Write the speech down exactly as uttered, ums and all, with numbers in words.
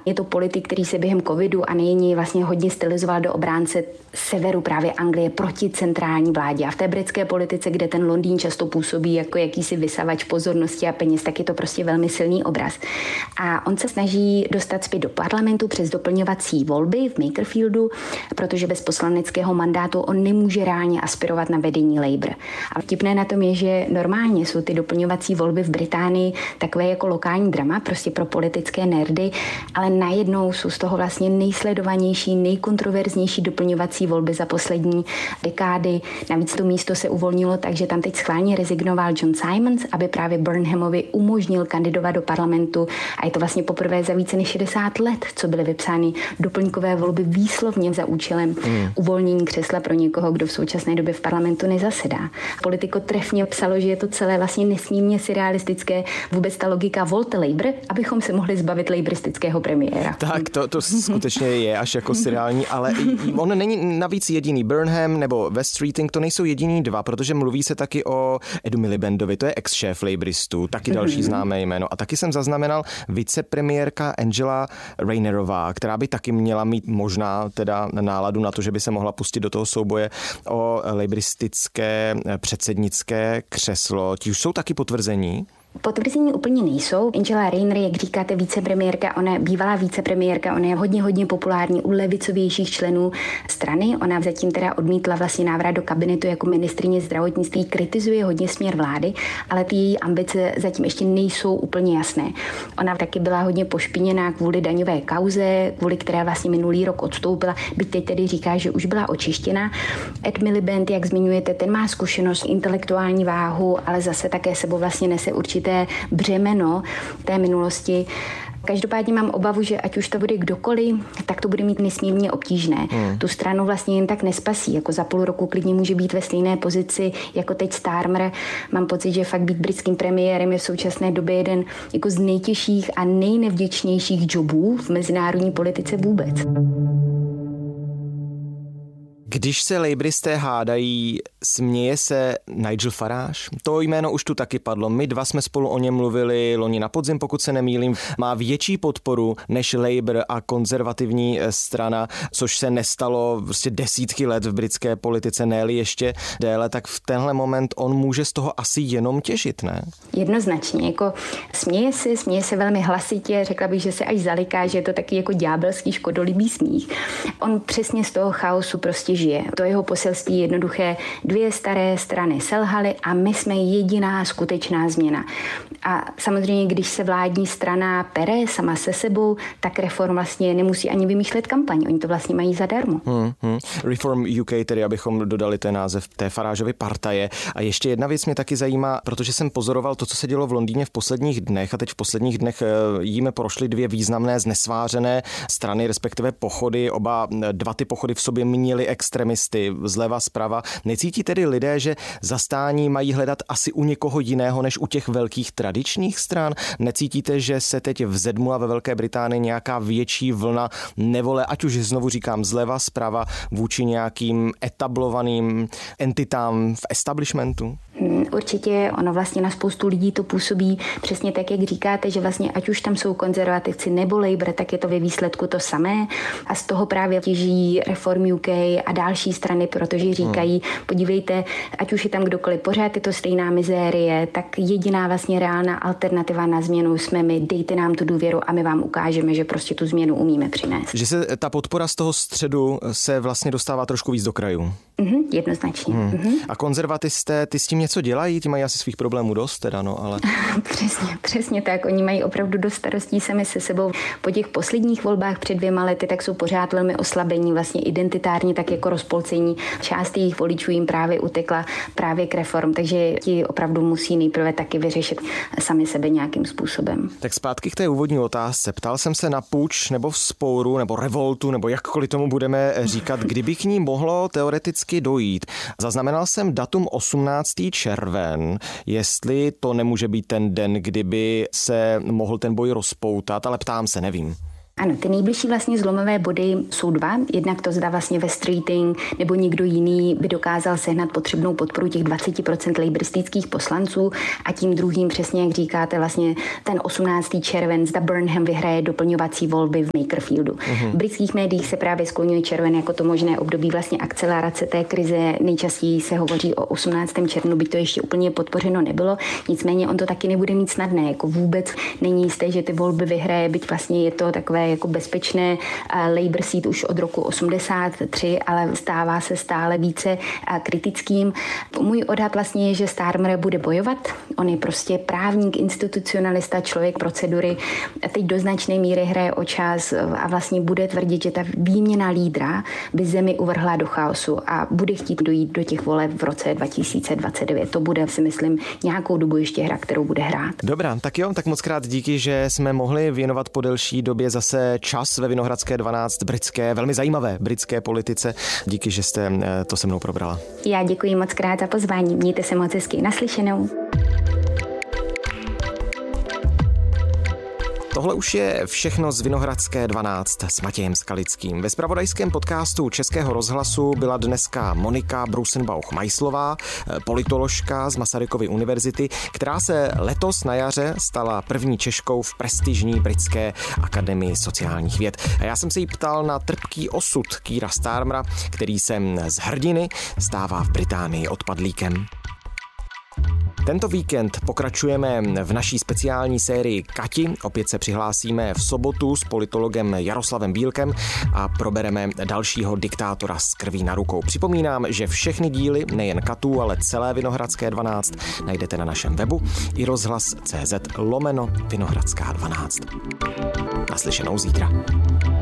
Je to politik, který se během covidu a nyní vlastně hodně stylizoval do obránce severu právě Anglie proti centrální vládě. A v té britské politice, kde ten Londýn často působí jako jakýsi vysavač pozornosti a peněz, tak je to prostě velmi silný obraz. A on se snaží dostat zpět do parlamentu přes doplňovací volby v Makerfieldu, protože bez poslaneckého mandátu on nemůže reálně aspirovat na vedení Labour. A vtipné na tom je, že normálně jsou ty doplňovací volby v Británii takové jako lokální drama, prostě pro politické nerdy, ale najednou jsou z toho vlastně nejsledovanější, nejkontroverznější doplňovací volby za poslední dekády. Navíc to místo se uvolnilo, takže tam teď schválně rezignoval John Simons, aby právě Burnhamovi umožnil kandidovat do parlamentu. A je to vlastně poprvé za více než šedesát let, co byly vypsány doplňkové volby výslovně za účelem hmm. uvolnění křesla pro někoho, kdo v současné době v parlamentu nezasedá. Politico trefně psalo, že je to celé vlastně nesmírně surrealistické, vůbec ta logika volte Labour, abychom se mohli zbavit laboristického premiéra. Tak, to, to skutečně je až jako surreální, ale on není navíc jediný. Burnham nebo West Streeting, to nejsou jediný dva, protože mluví se taky o Edu Milibandovi, to je ex-šéf laboristů, taky další známé jméno. A taky jsem zaznamenal vicepremiérka Angela Raynerová, která by taky měla mít možná teda náladu na to, že by se mohla pustit do toho souboje o laboristické předsednické křeslo. Ti už jsou taky potvrzení? Potvrzení úplně nejsou. Angela Rayner, jak říkáte, vicepremiérka, ona bývalá vicepremiérka, ona je hodně, hodně populární u levicovějších členů strany. Ona zatím teda odmítla vlastně návrat do kabinetu jako ministryně zdravotnictví, kritizuje hodně směr vlády, ale ty její ambice zatím ještě nejsou úplně jasné. Ona taky byla hodně pošpiněná kvůli daňové kauze, kvůli které vlastně minulý rok odstoupila, byť teď tedy říká, že už byla očištěna. Ed Miliband, jak zmiňujete, ten má zkušenost, intelektuální váhu, ale zase také sebou vlastně nese určitě břemeno té minulosti. Každopádně mám obavu, že ať už to bude kdokoliv, tak to bude mít nesmírně obtížné. Hmm. Tu stranu vlastně jen tak nespasí. Jako za půl roku klidně může být ve stejné pozici jako teď Starmer. Mám pocit, že fakt být britským premiérem je v současné době jeden jako z nejtěžších a nejnevděčnějších jobů v mezinárodní politice vůbec. Když se laboristé hádají, směje se Nigel Farage? To jméno už tu taky padlo. My dva jsme spolu o něm mluvili loni na podzim, pokud se nemýlím. Má větší podporu než Labour a konzervativní strana, což se nestalo prostě desítky let v britské politice, ne-li ještě déle, tak v tenhle moment on může z toho asi jenom těžit, ne? Jednoznačně. Jako směje se, směje se velmi hlasitě, řekla bych, že se až zaliká, že je to taky jako ďábelský škodolibý smích. On přesně z toho chaosu prostě žije. To jeho poselství je jednoduché. Dvě staré strany selhaly a my jsme jediná skutečná změna. A samozřejmě, když se vládní strana pere sama se sebou, tak Reform vlastně nemusí ani vymýšlet kampaň. Oni to vlastně mají zadarmo. Hmm, hmm. Reform U K, tedy abychom dodali ten název té Farageovy partaje. A ještě jedna věc mě taky zajímá, protože jsem pozoroval to, co se dělo v Londýně v posledních dnech a teď v posledních dnech jíme prošly dvě významné znesvářené strany, respektive pochody. Oba dva ty pochody v sobě měly extremisty zleva zprava. Necítí tedy lidé, že zastání mají hledat asi u někoho jiného než u těch velkých tradičních stran? Necítíte, že se teď vzedmula ve Velké Británii nějaká větší vlna nevole, ať už znovu říkám zleva zprava vůči nějakým etablovaným entitám v establishmentu? Určitě ono vlastně na spoustu lidí to působí přesně tak, jak říkáte, že vlastně ať už tam jsou konzervativci nebo Labour, tak je to ve výsledku to samé a z toho právě těží Reform U K a další strany, protože říkají, hmm. podívejte, ať už je tam kdokoliv, pořád je to stejná mizérie, tak jediná vlastně reálná alternativa na změnu jsme my, dejte nám tu důvěru a my vám ukážeme, že prostě tu změnu umíme přinést. Že se ta podpora z toho středu se vlastně dostává trošku víc do krajů. Mm-hmm, jednoznačně. Hmm. Mm-hmm. A konzervatisté, ty s tím něco dělají? Ti mají asi svých problémů dost, teda no, ale... přesně, přesně tak. Oni mají opravdu dost starostí sami se sebou. Po těch posledních volbách před dvěma lety, tak jsou pořád velmi oslabení, vlastně identitárně, tak jako rozpolcení. Část jejich voličů jim právě utekla právě k Reform, takže ti opravdu musí nejprve taky vyřešit sami sebe nějakým způsobem. Tak zpátky k té úvodní otázce. Ptal jsem se na puč nebo vzpouru nebo revoltu, nebo jakkoliv tomu budeme říkat, kdyby k ní mohlo teoreticky dojít. Zaznamenal jsem datum osmnáctého června, jestli to nemůže být ten den, kdyby se mohl ten boj rozpoutat, ale ptám se, nevím. Ano, ty nejbližší vlastně zlomové body jsou dva. Jednak to, zda vlastně West Streeting nebo někdo jiný by dokázal sehnat potřebnou podporu těch dvacet procent laboristických poslanců a tím druhým, přesně jak říkáte, vlastně ten osmnáctého červen, zda Burnham vyhraje doplňovací volby v Makerfieldu. Uh-huh. V britských médiích se právě skloňuje červen jako to možné období vlastně akcelerace té krize. Nejčastěji se hovoří o osmnáctého červnu, byť to ještě úplně podpořeno nebylo. Nicméně on to taky nebude mít snadné, jako vůbec není jisté, že ty volby vyhraje, byť vlastně je to takové jako bezpečné Labour seat už od roku osmdesát tři, ale stává se stále více kritickým. Můj odhad vlastně je, že Starmer bude bojovat. On je prostě právník, institucionalista, člověk procedury. Teď do značné míry hraje o čas a vlastně bude tvrdit, že ta výměna lídra by zemi uvrhla do chaosu a bude chtít dojít do těch voleb v roce dva tisíce dvacet devět. To bude, si myslím, nějakou dobu ještě hra, kterou bude hrát. Dobrá, tak jo, tak moc krát díky, že jsme mohli věnovat po delší době zase čas ve Vinohradské dvanáct britské, velmi zajímavé britské politice. Díky, že jste to se mnou probrala. Já děkuji moc krát za pozvání. Mějte se moc hezky. Naslyšenou. Tohle už je všechno z Vinohradské dvanáct s Matějem Skalickým. Ve zpravodajském podcastu Českého rozhlasu byla dneska Monika Brusenbauch-Majslová, politoložka z Masarykovy univerzity, která se letos na jaře stala první Češkou v prestižní britské akademii sociálních věd. A já jsem se jí ptal na trpký osud Keira Starmera, který se z hrdiny stává v Británii odpadlíkem. Tento víkend pokračujeme v naší speciální sérii Kati. Opět se přihlásíme v sobotu s politologem Jaroslavem Bílkem a probereme dalšího diktátora s krví na rukou. Připomínám, že všechny díly, nejen Katů, ale celé Vinohradské dvanáct, najdete na našem webu i rozhlas tečka cé zet lomeno Vinohradská dvanáct. Naslyšenou zítra.